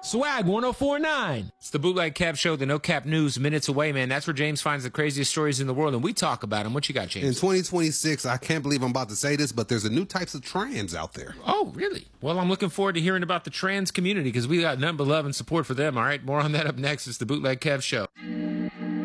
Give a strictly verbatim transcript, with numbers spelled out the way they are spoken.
Swag one oh four point nine. It's the Bootleg Kev Show, the No Cap News, minutes away, man. That's where James finds the craziest stories in the world, and we talk about them. What you got, James? In twenty twenty-six, I can't believe I'm about to say this, but there's a new types of trans out there. Oh, really? Well, I'm looking forward to hearing about the trans community because we got nothing but love and support for them, all right? More on that up next. It's the Bootleg Kev Show.